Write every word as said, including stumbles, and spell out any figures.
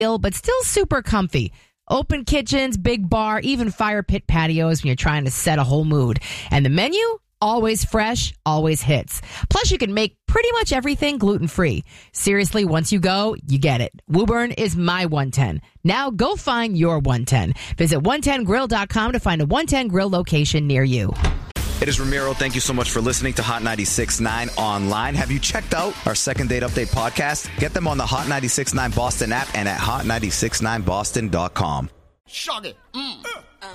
but still super comfy. Open kitchens, big bar, even fire pit patios when you're trying to set a whole mood. And the menu? Always fresh, always hits. Plus, you can make pretty much everything gluten-free. Seriously, once you go, you get it. Woburn is my one ten. Now go find your one ten. Visit one ten grill dot com to find a one ten Grill location near you. It is Ramiro. Thank you so much for listening to Hot ninety-six point nine online. Have you checked out our Second Date Update podcast? Get them on the Hot ninety-six point nine Boston app and at hot nine six nine boston dot com. Shug it. Mm.